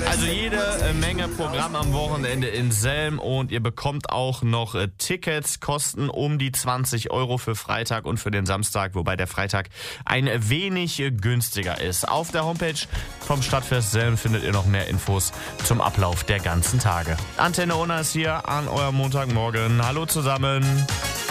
Also jede Menge Programm am Wochenende in Selm und ihr bekommt auch noch Tickets, kosten um die 20 € für Freitag und für den Samstag, wobei der Freitag ein wenig günstiger ist. Auf der Homepage vom Stadtfest Selm findet ihr noch mehr Infos zum Ablauf der ganzen Tage. Antenne Unna ist hier an eurem Montagmorgen. Hallo zusammen.